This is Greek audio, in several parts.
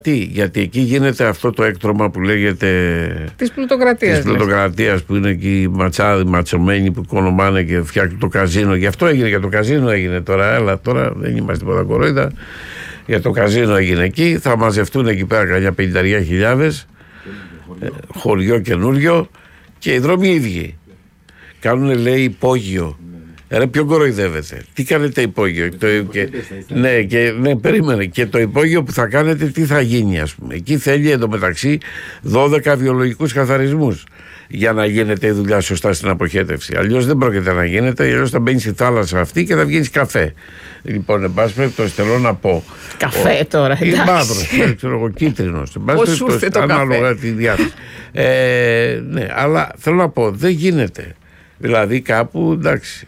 Γιατί εκεί γίνεται αυτό το έκτρωμα που λέγεται της πλουτοκρατίας, που είναι εκεί οι ματσάδοι, ματσωμένοι που οικονομάνε και φτιάχνουν το καζίνο. Γι' αυτό έγινε, για το καζίνο έγινε τώρα. Έλα, τώρα δεν είμαστε τίποτα κορόιδα. Για το καζίνο έγινε εκεί. Θα μαζευτούν εκεί πέρα κανένα 50.000 χωριό καινούριο και οι δρόμοι ίδιοι. Κάνουνε, λέει, υπόγειο. Ρε, ποιον κοροϊδεύετε? Τι κάνετε υπόγειο? Ναι, περίμενε. Και το υπόγειο που θα κάνετε, τι θα γίνει, ας πούμε? Εκεί θέλει εντωμεταξύ 12 βιολογικούς καθαρισμούς για να γίνεται η δουλειά σωστά στην αποχέτευση. Αλλιώς δεν πρόκειται να γίνεται, αλλιώς θα μπαίνει στη θάλασσα αυτή και θα βγαίνει καφέ. Λοιπόν, εν πάση περιπτώσει, θέλω να πω. Καφέ τώρα, εντάξει. Μαύρος, ξέρω εγώ, κίτρινος. Πώς σου ήρθε το καφέ? Ανάλογα τη διάθεση. Ναι, αλλά θέλω να πω, δεν γίνεται. Δηλαδή κάπου, εντάξει.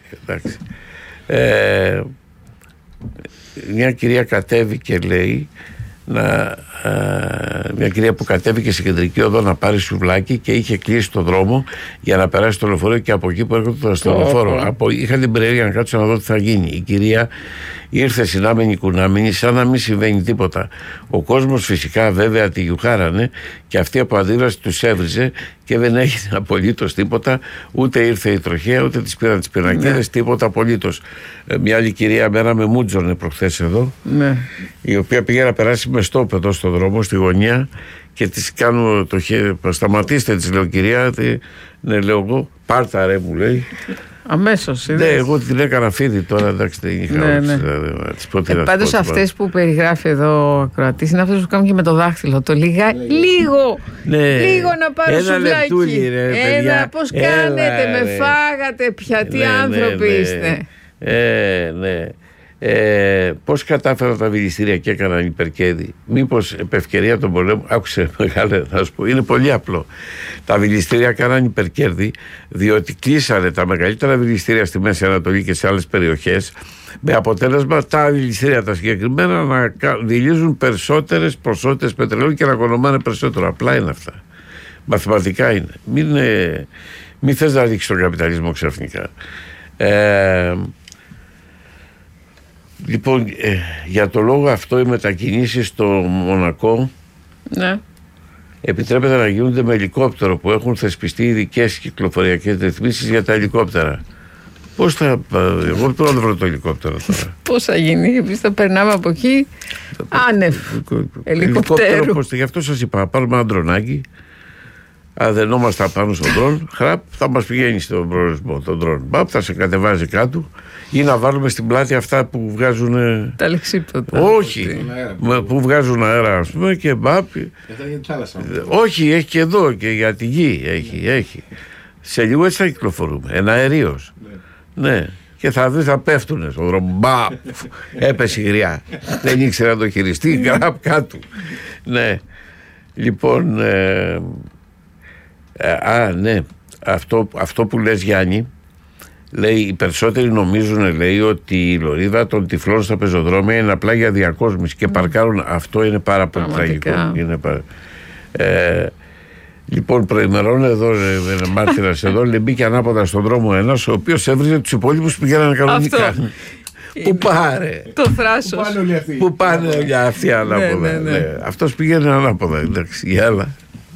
Μια κυρία κατέβηκε, λέει, μια κυρία που κατέβηκε στην κεντρική οδό να πάρει σουβλάκι και είχε κλείσει το δρόμο για να περάσει το λεωφορείο, και από εκεί που έρχονται το ασθενοφόρο. Είχα την περιέργεια να κάτσω να δω τι θα γίνει. Η κυρία ήρθε συνάμενη κουνάμενη, σαν να μην συμβαίνει τίποτα. Ο κόσμος φυσικά βέβαια τη γιουχάρανε και αυτή από αντίδραση τους έβριζε και δεν έγινε απολύτως τίποτα. Ούτε ήρθε η τροχέα, ούτε τις πήραν τις πινακίδες, τίποτα απολύτως. Μια άλλη κυρία μέρα με μούτζωνε προχθές εδώ, η οποία πήγε να περάσει με στόπ εδώ στον δρόμο, στη γωνία, και της κάνω το χέρι, σταματήστε, της λέω, κυρία. Ναι, λέω εγώ, πάρτα ρε, μου λέει. Αμέσως. Ναι, εγώ την έκανα φίδι τώρα, εντάξει, δεν είχα. Πάντως αυτές που περιγράφει εδώ ο ακροατής είναι αυτές που κάνουν και με το δάχτυλο. Το λίγο να πάρω σουβλάκι. Πώς κάνετε, με φάγατε πια, τι άνθρωποι είστε. Ναι. Πώς κατάφεραν τα δηληστήρια και έκαναν υπερκέρδη? Μήπως επ' ευκαιρία των πολέμων? Άκουσε, μεγάλε, θα σου πω, είναι πολύ απλό. Τα δηληστήρια έκαναν υπερκέρδη διότι κλείσανε τα μεγαλύτερα δηληστήρια στη Μέση Ανατολή και σε άλλες περιοχές, με αποτέλεσμα τα δηληστήρια τα συγκεκριμένα να δηλίζουν περισσότερες ποσότητες πετρελαίου και να οικονομάνε περισσότερο. Απλά είναι αυτά. Μαθηματικά είναι. Μην θες να ρίξεις τον καπιταλισμό ξαφνικά. Λοιπόν, για το λόγο αυτό οι μετακινήσεις στο Μονακό επιτρέπεται να γίνονται με ελικόπτερο, που έχουν θεσπιστεί ειδικές κυκλοφοριακές ρυθμίσεις για τα ελικόπτερα. Πώς θα... Εγώ τώρα δεν βρω το ελικόπτερο τώρα. Πώς θα γίνει? Εμείς θα περνάμε από εκεί άνευ ελικόπτερου. Γι' αυτό σας είπα, πάρουμε ένα ντρονάκι, αδενόμαστε πάνω στον ντρόν, χραπ, θα μας πηγαίνει στον προορισμό τον ντρόν. Μπαπ, θα σε κατεβάζει κάτω, ή να βάλουμε στην πλάτη αυτά που βγάζουν. Τα λεξίπτωτα. Όχι, που βγάζουν αέρα, ας πούμε, και μπαπ. Όχι, έχει και εδώ και για τη γη. Έχει. Σε λίγο έτσι θα κυκλοφορούμε. Εναερίως. Ναι. Και θα δει, θα πέφτουνε στον δρόμο. Μπαπ, έπεσε η γριά. Δεν ήξερε να το χειριστεί. Γραπ κάτω. Ναι. Λοιπόν. Ναι. Αυτό που λες, Γιάννη, λέει, οι περισσότεροι νομίζουν, λέει, ότι η λωρίδα των τυφλών στα πεζοδρόμια είναι απλά για διακόσμηση και παρκάρουν. Αυτό είναι πάρα πολύ τραγικό. Λοιπόν, προημερών εδώ, ένα μάρτυρας εδώ, λέει, μπήκε ανάποδα στον δρόμο ένας, ο οποίος έβριζε τους υπόλοιπους που πηγαίνανε κανονικά. Πού πάρε? Το θράσος. Πού πάνε όλοι αυτοί ανάποδα? Αυτός πήγαινε ανάποδα. Εντάξει, για άλλα.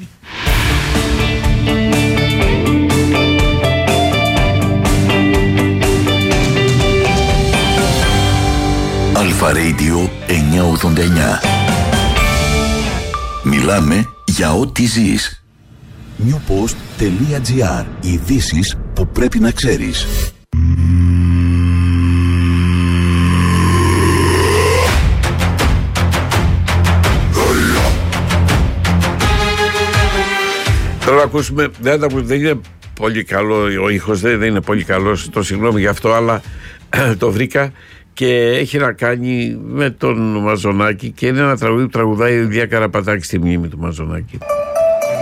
Αλφα Radio 989. Μιλάμε για ό,τι ζεις. Newpost.gr. Ειδήσεις που πρέπει να ξέρεις. Τώρα ακούσουμε, δεν είναι πολύ καλό, ο ήχος δεν είναι πολύ καλός, το συγγνώμη γι' αυτό, αλλά το βρήκα και έχει να κάνει με τον Μαζονάκη και είναι ένα τραγούδι που τραγουδάει η Ηλία Καραπατάκη στη μνήμη του Μαζονάκη.